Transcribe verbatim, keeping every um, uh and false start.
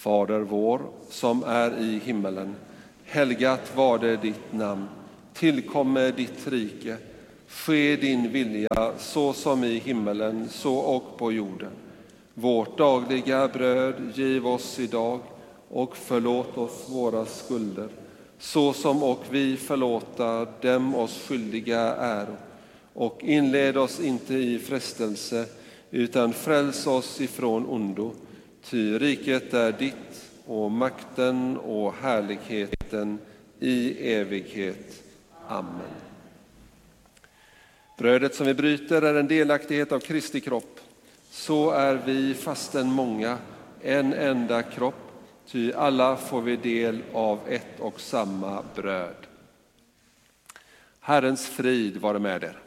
Fader vår, som är i himmelen. Helgat var det ditt namn. Tillkommer ditt rike. Ske din vilja, så som i himmelen, så och på jorden. Vårt dagliga bröd giv oss idag, och förlåt oss våra skulder, så som och vi förlåta dem oss skyldiga äro. Och inled oss inte i frestelse, utan fräls oss ifrån ondo. Ty riket är ditt, och makten och härligheten i evighet. Amen. Brödet som vi bryter är en delaktighet av Kristi kropp. Så är vi, fastän många, en enda kropp, ty alla får vi del av ett och samma bröd. Herrens frid vare med er.